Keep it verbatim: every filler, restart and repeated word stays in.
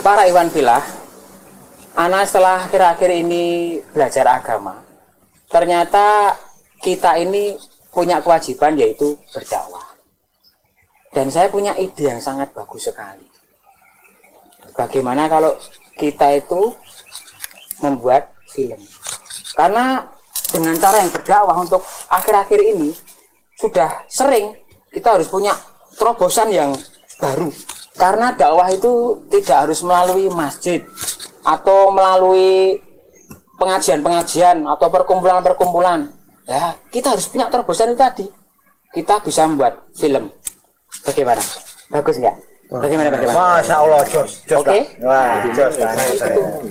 para Iwan Filah, anak setelah akhir-akhir ini belajar agama, ternyata kita ini punya kewajiban yaitu berdakwah. Dan saya punya ide yang sangat bagus sekali. Bagaimana kalau kita itu membuat film? Karena dengan cara yang berdakwah untuk akhir-akhir ini sudah sering kita harus punya terobosan yang baru. Karena dakwah itu tidak harus melalui masjid atau melalui pengajian-pengajian atau perkumpulan-perkumpulan. Ya, kita harus punya terobosan itu tadi. Kita bisa membuat film. Bagaimana? Bagus nggak? Bagaimana bagaimana? Masya Allah, jos, jos. Oke. Wah, jos.